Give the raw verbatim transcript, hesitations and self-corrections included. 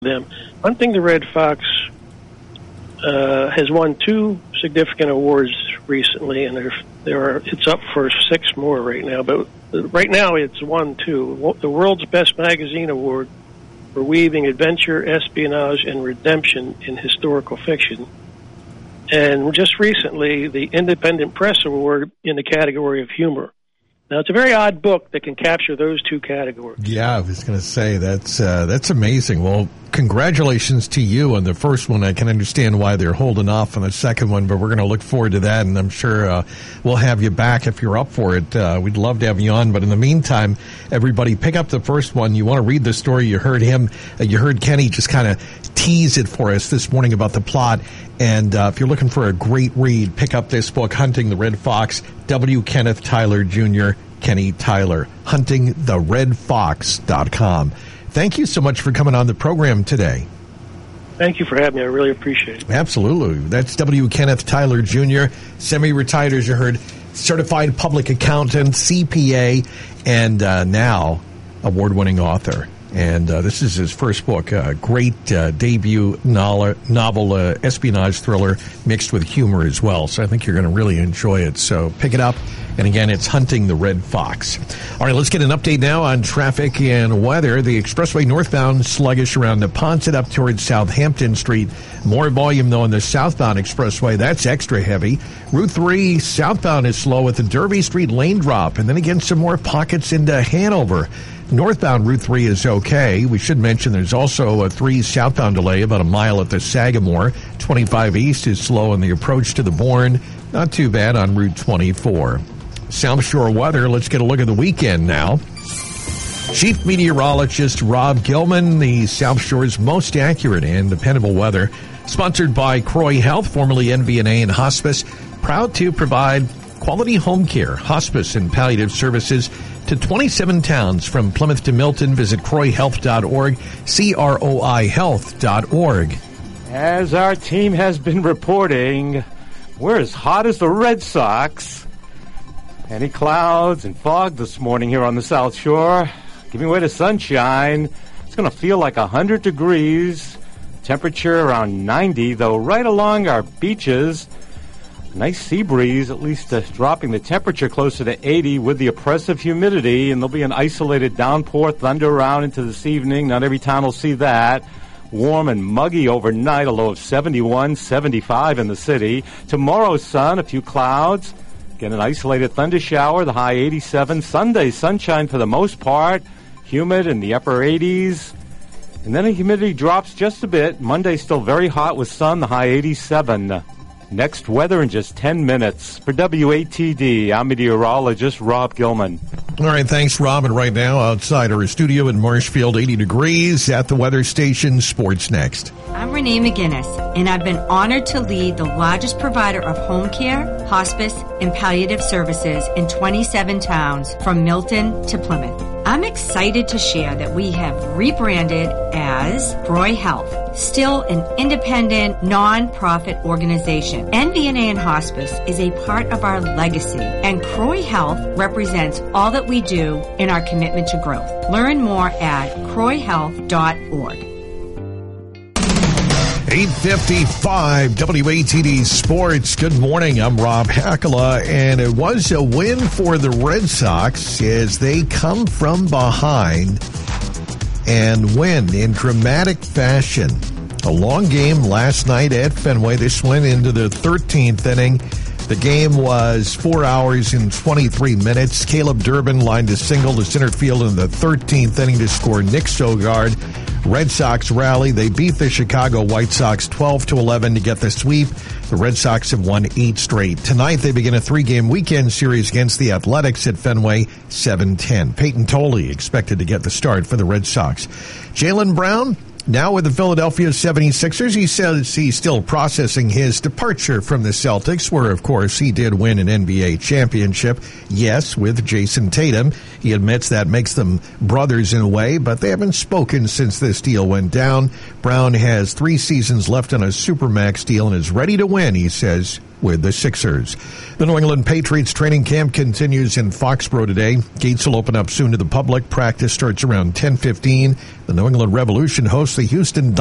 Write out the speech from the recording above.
them. Hunting the Red Fox uh, has won two significant awards recently, and there, there are it's up for six more right now. But right now, it's won two: the World's Best Magazine Award for weaving adventure, espionage, and redemption in historical fiction, and just recently, the Independent Press Award in the category of humor. Now, it's a very odd book that can capture those two categories. Yeah, I was going to say, that's uh, that's amazing. Well, congratulations to you on the first one. I can understand why they're holding off on the second one, but we're going to look forward to that, and I'm sure uh, we'll have you back if you're up for it. Uh, we'd love to have you on, but in the meantime, everybody, pick up the first one. You want to read the story. You heard him, uh, you heard Kenny just kind of tease it for us this morning about the plot. And uh, if you're looking for a great read, pick up this book, Hunting the Red Fox, W. Kenneth Tyler Junior, Kenny Tyler, hunting the red fox dot com. Thank you so much for coming on the program today. Thank you for having me. I really appreciate it. Absolutely. That's W. Kenneth Tyler Junior, semi-retired, as you heard, certified public accountant, C P A, and uh, now award-winning author. And uh, this is his first book, a great uh, debut novel, novel uh, espionage thriller mixed with humor as well. So I think you're going to really enjoy it. So pick it up. And again, it's Hunting the Red Fox. All right, let's get an update now on traffic and weather. The expressway northbound sluggish around Neponset up towards Southampton Street. More volume, though, on the southbound expressway. That's extra heavy. Route three southbound is slow with the Derby Street lane drop. And then again, some more pockets into Hanover. Northbound Route three is okay. We should mention there's also a three southbound delay about a mile at the Sagamore. twenty-five east is slow on the approach to the Bourne. Not too bad on Route twenty-four. South Shore weather, let's get a look at the weekend now. Chief Meteorologist Rob Gilman, the South Shore's most accurate and dependable weather. Sponsored by Croy Health, formerly N V N A and Hospice. Proud to provide quality home care, hospice, and palliative services to twenty-seven towns from Plymouth to Milton. Visit croy health dot org, C R O I health dot org. As our team has been reporting, we're as hot as the Red Sox. Any clouds and fog this morning here on the South Shore, giving way to sunshine. It's going to feel like one hundred degrees, temperature around ninety, though right along our beaches, nice sea breeze, at least uh, dropping the temperature closer to eighty with the oppressive humidity, and there'll be an isolated downpour, thunder around into this evening. Not every town will see that. Warm and muggy overnight, a low of seventy-one, seventy-five in the city. Tomorrow, sun, a few clouds. Again, an isolated thunder shower, the high eighty-seven. Sunday, sunshine for the most part. Humid in the upper eighties. And then the humidity drops just a bit. Monday still very hot with sun, the high eighty-seven. Next weather in just ten minutes. For W A T D, I'm meteorologist Rob Gilman. All right, thanks, Rob. And right now, outside our studio in Marshfield, eighty degrees at the weather station. Sports next. I'm Renee McGinnis, and I've been honored to lead the largest provider of home care, hospice, and palliative services in twenty-seven towns from Milton to Plymouth. I'm excited to share that we have rebranded as Croy Health, still an independent, non-profit organization. N V N A and Hospice is a part of our legacy, and Croy Health represents all that we do in our commitment to growth. Learn more at croy health dot org. eight fifty-five W A T D Sports. Good morning. I'm Rob Hakala, and it was a win for the Red Sox as they come from behind and win in dramatic fashion. A long game last night at Fenway. This went into the thirteenth inning. The game was four hours and twenty-three minutes. Caleb Durbin lined a single to center field in the thirteenth inning to score Nick Sogard. Red Sox rally. They beat the Chicago White Sox twelve to eleven to get the sweep. The Red Sox have won eight straight. Tonight they begin a three-game weekend series against the Athletics at Fenway, seven ten. Peyton Tolley expected to get the start for the Red Sox. Jaylen Brown, now with the Philadelphia seventy-sixers, he says he's still processing his departure from the Celtics, where, of course, he did win an N B A championship. Yes, with Jason Tatum. He admits that makes them brothers in a way, but they haven't spoken since this deal went down. Brown has three seasons left on a Supermax deal and is ready to win, he says, with the Sixers. The New England Patriots training camp continues in Foxborough today. Gates will open up soon to the public. Practice starts around ten fifteen. The New England Revolution hosts the Houston